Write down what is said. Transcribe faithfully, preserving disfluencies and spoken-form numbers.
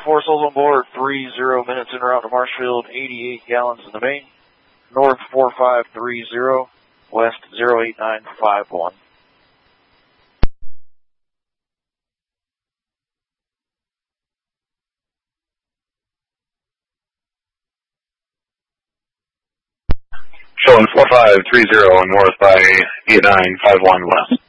four souls on board, three zero minutes en route to Marshfield, eighty-eight gallons in the main. North four five three zero, west zero eight nine five one. Showing four five three zero north by eight nine five one west.